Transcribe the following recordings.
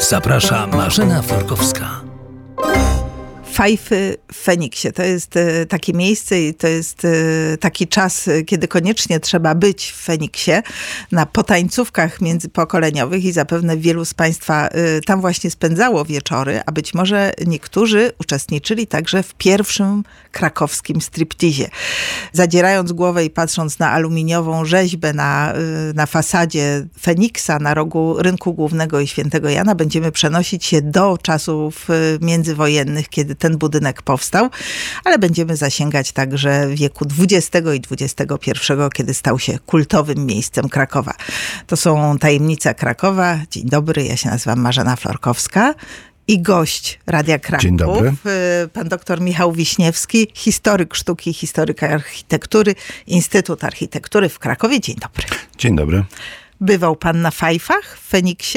Zaprasza Marzena Florkowska. Fajfy w Feniksie. To jest takie miejsce i to jest taki czas, kiedy koniecznie trzeba być w Feniksie na potańcówkach międzypokoleniowych i zapewne wielu z Państwa tam właśnie spędzało wieczory, a być może niektórzy uczestniczyli także w pierwszym krakowskim striptizie. Zadzierając głowę i patrząc na aluminiową rzeźbę na fasadzie Feniksa na rogu Rynku Głównego i Świętego Jana, będziemy przenosić się do czasów międzywojennych, kiedy ten budynek powstał, ale będziemy zasięgać także wieku XX i XXI, kiedy stał się kultowym miejscem Krakowa. To są Tajemnice Krakowa. Dzień dobry, ja się nazywam Marzena Florkowska. I gość Radia Kraków, Dzień dobry. Pan doktor Michał Wiśniewski, historyk sztuki, historyk architektury, Instytut Architektury w Krakowie. Dzień dobry. Dzień dobry. Bywał pan na fajfach w Feniksie?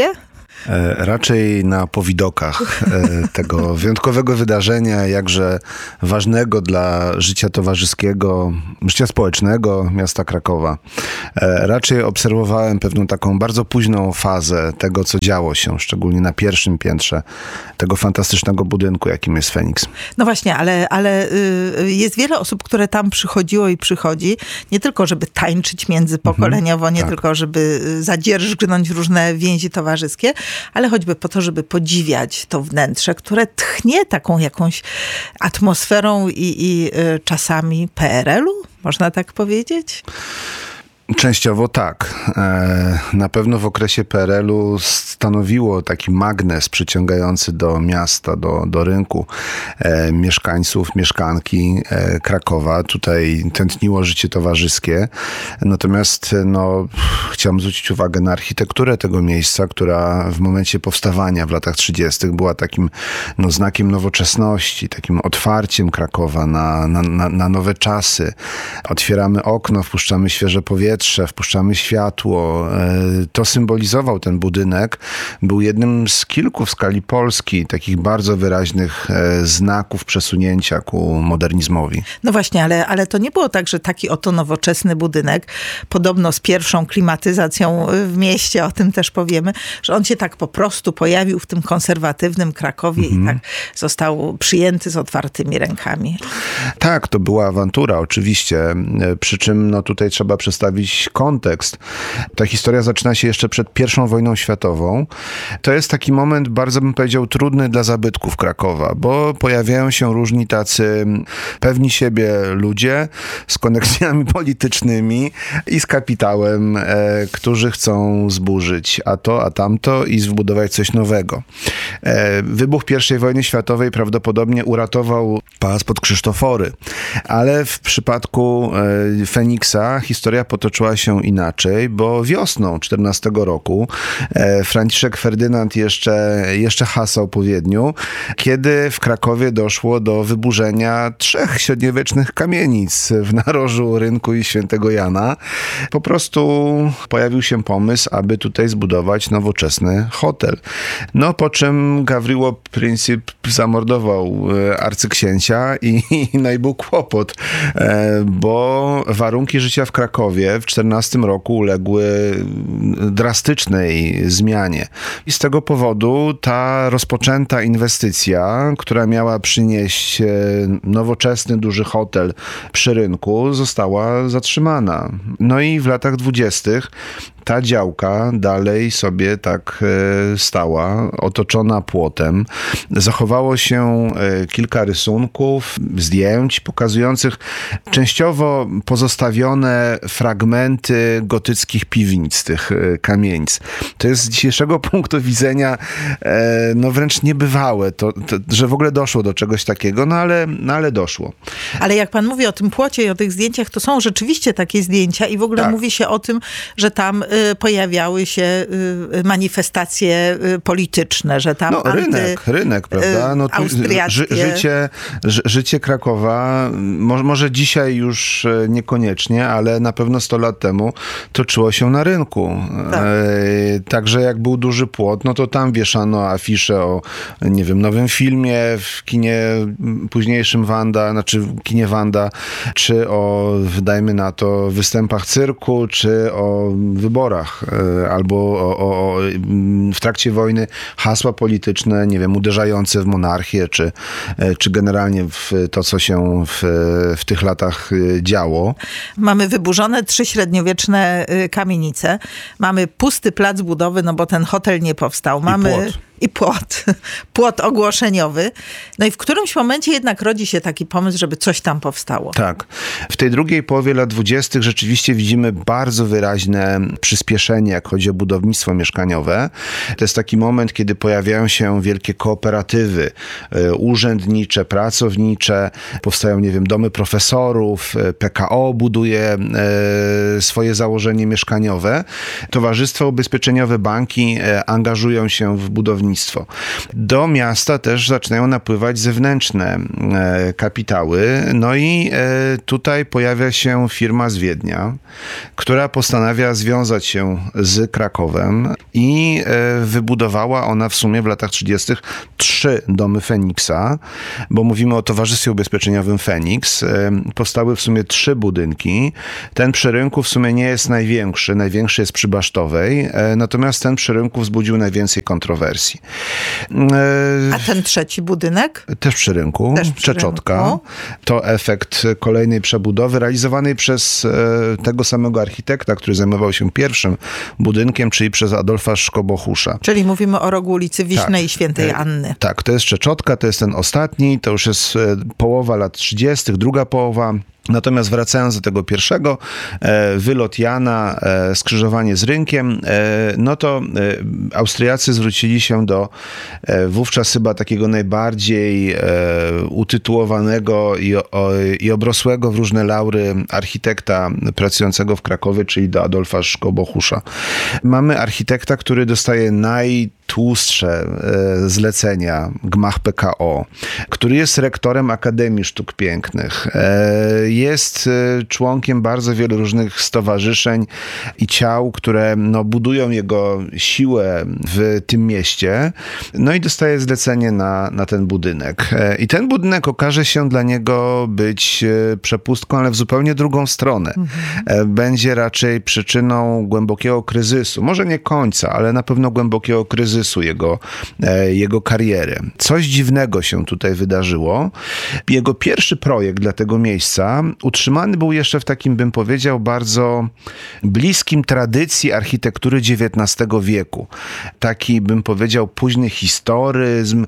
Raczej na powidokach tego wyjątkowego wydarzenia, jakże ważnego dla życia towarzyskiego, życia społecznego miasta Krakowa. Raczej obserwowałem pewną taką bardzo późną fazę tego, co działo się, szczególnie na pierwszym piętrze tego fantastycznego budynku, jakim jest Feniks. No właśnie, ale jest wiele osób, które tam przychodziło i przychodzi, nie tylko żeby tańczyć międzypokoleniowo, nie tylko żeby zadzierżgnąć różne więzi towarzyskie, ale choćby po to, żeby podziwiać to wnętrze, które tchnie taką jakąś atmosferą i czasami PRL-u, można tak powiedzieć? Częściowo tak. Na pewno w okresie PRL-u stanowiło taki magnes przyciągający do miasta, do rynku mieszkańców, mieszkanki Krakowa. Tutaj tętniło życie towarzyskie. Natomiast chciałem zwrócić uwagę na architekturę tego miejsca, która w momencie powstawania w latach 30. była takim znakiem nowoczesności, takim otwarciem Krakowa na nowe czasy. Otwieramy okno, wpuszczamy świeże powietrze, wpuszczamy światło. To symbolizował ten budynek. Był jednym z kilku w skali Polski takich bardzo wyraźnych znaków przesunięcia ku modernizmowi. No właśnie, ale to nie było tak, że taki oto nowoczesny budynek, podobno z pierwszą klimatyzacją w mieście, o tym też powiemy, że on się tak po prostu pojawił w tym konserwatywnym Krakowie i tak został przyjęty z otwartymi rękami. Tak, to była awantura oczywiście, przy czym tutaj trzeba przedstawić kontekst. Ta historia zaczyna się jeszcze przed I wojną światową. To jest taki moment, bardzo bym powiedział, trudny dla zabytków Krakowa, bo pojawiają się różni tacy pewni siebie ludzie z koneksjami politycznymi i z kapitałem, którzy chcą zburzyć a to, a tamto i zbudować coś nowego. Wybuch I wojny światowej prawdopodobnie uratował Pałac pod Krzysztofory, ale w przypadku Feniksa historia potoczyła się inaczej, bo wiosną 14 roku Franciszek Ferdynand jeszcze hasał po Wiedniu, kiedy w Krakowie doszło do wyburzenia 3 średniowiecznych kamienic w narożu Rynku i Świętego Jana. Po prostu pojawił się pomysł, aby tutaj zbudować nowoczesny hotel. Po czym Gawryło Princip zamordował arcyksięcia i był kłopot, bo warunki życia w Krakowie w 14 roku uległy drastycznej zmianie. I z tego powodu ta rozpoczęta inwestycja, która miała przynieść nowoczesny, duży hotel przy rynku, została zatrzymana. I w latach 20. ta działka dalej sobie tak stała, otoczona płotem. Zachowało się kilka rysunków, zdjęć pokazujących częściowo pozostawione fragmenty gotyckich piwnic, tych kamienic. To jest z dzisiejszego punktu widzenia wręcz niebywałe, że w ogóle doszło do czegoś takiego, ale doszło. Ale jak pan mówi o tym płocie i o tych zdjęciach, to są rzeczywiście takie zdjęcia i w ogóle mówi się o tym, że tam pojawiały się manifestacje polityczne, że tam rynek, prawda? Życie Krakowa, może dzisiaj już niekoniecznie, ale na pewno 100 100 lat temu toczyło się na rynku. Tak. Także jak był duży płot, no to tam wieszano afisze o, nie wiem, nowym filmie w kinie późniejszym Wanda, znaczy w kinie Wanda, czy o, dajmy na to, występach cyrku, czy o wyborach, albo w trakcie wojny hasła polityczne, nie wiem, uderzające w monarchię, czy generalnie w to, co się w tych latach działo. Mamy wyburzone 3 średniowieczne kamienice. Mamy pusty plac budowy, no bo ten hotel nie powstał. Mamy i płot ogłoszeniowy. No i w którymś momencie jednak rodzi się taki pomysł, żeby coś tam powstało. Tak. W tej drugiej połowie lat 20. rzeczywiście widzimy bardzo wyraźne przyspieszenie, jak chodzi o budownictwo mieszkaniowe. To jest taki moment, kiedy pojawiają się wielkie kooperatywy urzędnicze, pracownicze, powstają, nie wiem, domy profesorów, PKO buduje swoje założenie mieszkaniowe. Towarzystwa ubezpieczeniowe, banki angażują się w budownictwo. Do miasta też zaczynają napływać zewnętrzne kapitały. No i tutaj pojawia się firma z Wiednia, która postanawia związać się z Krakowem i wybudowała ona w sumie w latach 30. 3 domy Feniksa, bo mówimy o Towarzystwie Ubezpieczeniowym Feniks. Powstały w sumie 3 budynki. Ten przy rynku w sumie nie jest największy. Największy jest przy Basztowej, natomiast ten przy rynku wzbudził najwięcej kontrowersji. A ten 3 budynek? Też przy rynku. Czeczotka. To efekt kolejnej przebudowy realizowanej przez tego samego architekta, który zajmował się pierwszym budynkiem, czyli przez Adolfa Szkobohusza. Czyli mówimy o rogu ulicy Wiśnej i Świętej Anny. Tak, to jest Czeczotka, to jest ten ostatni, to już jest połowa lat 30., druga połowa. Natomiast wracając do tego pierwszego, wylot Jana, skrzyżowanie z rynkiem, no to Austriacy zwrócili się do wówczas chyba takiego najbardziej utytułowanego i obrosłego w różne laury architekta pracującego w Krakowie, czyli do Adolfa Szkobohusza. Mamy architekta, który dostaje najtłustsze zlecenia, gmach PKO, który jest rektorem Akademii Sztuk Pięknych, jest członkiem bardzo wielu różnych stowarzyszeń i ciał, które budują jego siłę w tym mieście. No i dostaje zlecenie na ten budynek. I ten budynek okaże się dla niego być przepustką, ale w zupełnie drugą stronę. Będzie raczej przyczyną głębokiego kryzysu. Może nie końca, ale na pewno głębokiego kryzysu jego kariery. Coś dziwnego się tutaj wydarzyło. Jego pierwszy projekt dla tego miejsca utrzymany był jeszcze w takim, bym powiedział, bardzo bliskim tradycji architektury XIX wieku. Taki, bym powiedział, późny historyzm,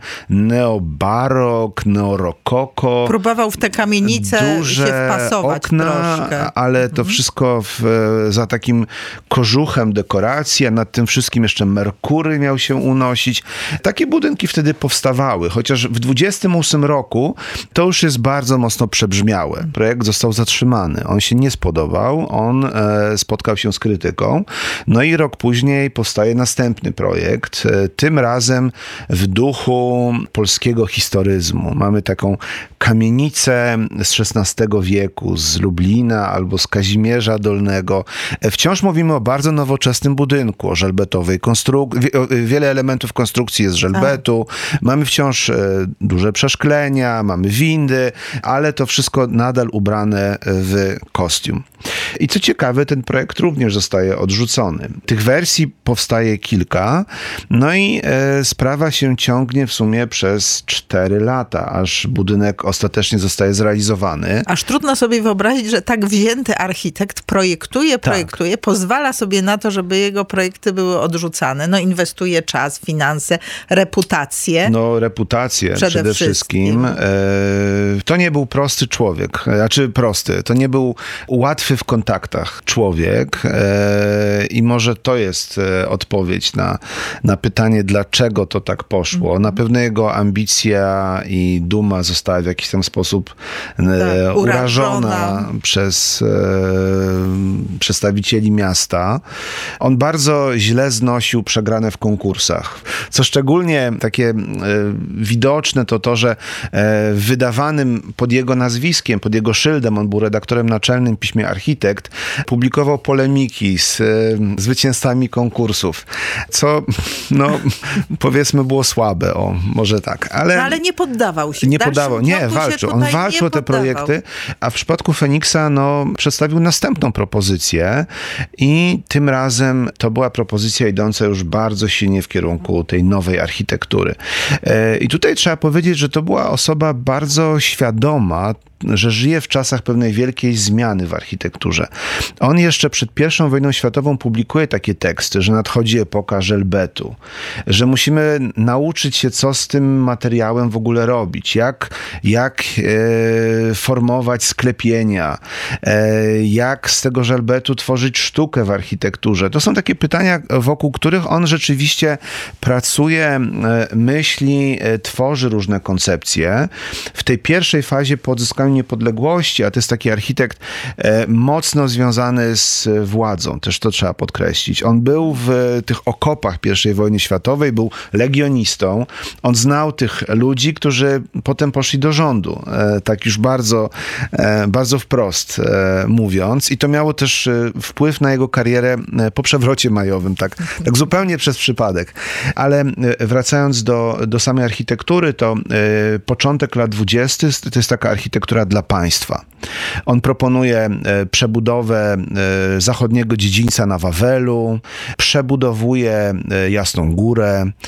neobarok, neorokoko. Próbował w te kamienice duże się wpasować okna, troszkę. ale to wszystko za takim kożuchem dekoracji, a nad tym wszystkim jeszcze Merkury miał się unosić. Takie budynki wtedy powstawały, chociaż w 28 roku to już jest bardzo mocno przebrzmiałe. Projekt został zatrzymany. On się nie spodobał, on spotkał się z krytyką. No i rok później powstaje następny projekt, tym razem w duchu polskiego historyzmu. Mamy taką kamienicę z XVI wieku, z Lublina albo z Kazimierza Dolnego. Wciąż mówimy o bardzo nowoczesnym budynku, o żelbetowej konstrukcji. Wiele elementów konstrukcji jest z żelbetu. Mamy wciąż duże przeszklenia, mamy windy, ale to wszystko nadal ubrane w kostium. I co ciekawe, ten projekt również zostaje odrzucony. Tych wersji powstaje kilka, no i sprawa się ciągnie w sumie przez 4 lata, aż budynek ostatecznie zostaje zrealizowany. Aż trudno sobie wyobrazić, że tak wzięty architekt projektuje, pozwala sobie na to, żeby jego projekty były odrzucane. No inwestuje czas, finanse, reputację. No reputację przede wszystkim. To nie był prosty człowiek, to nie był łatwy w kontaktach człowiek i może to jest odpowiedź na pytanie, dlaczego to tak poszło. Na pewno jego ambicja i duma została w jakiś tam sposób urażona przez przedstawicieli miasta. On bardzo źle znosił przegrane w konkursach. konkursach. Co szczególnie takie widoczne to, że wydawanym pod jego nazwiskiem, pod jego szyldem, on był redaktorem naczelnym w piśmie Architekt, publikował polemiki z zwycięzcami konkursów, co powiedzmy było słabe, może tak. Ale nie poddawał się. Nie poddawał, nie, walczył. On walczył o te projekty, a w przypadku Feniksa przedstawił następną propozycję i tym razem to była propozycja idąca już bardzo silnie w kierunku tej nowej architektury. I tutaj trzeba powiedzieć, że to była osoba bardzo świadoma, że żyje w czasach pewnej wielkiej zmiany w architekturze. On jeszcze przed I wojną światową publikuje takie teksty, że nadchodzi epoka żelbetu, że musimy nauczyć się, co z tym materiałem w ogóle robić, jak formować sklepienia, jak z tego żelbetu tworzyć sztukę w architekturze. To są takie pytania, wokół których on rzeczywiście pracuje, myśli, tworzy różne koncepcje. W tej pierwszej fazie po odzyskaniu niepodległości, a to jest taki architekt mocno związany z władzą, też to trzeba podkreślić. On był w tych okopach I wojny światowej, był legionistą. On znał tych ludzi, którzy potem poszli do rządu. Tak już bardzo, bardzo wprost mówiąc. I to miało też wpływ na jego karierę po przewrocie majowym, tak zupełnie przez przypadek. Ale wracając do samej architektury, to początek lat 20. to jest taka architektura dla państwa. On proponuje przebudowę zachodniego dziedzińca na Wawelu, przebudowuje Jasną Górę,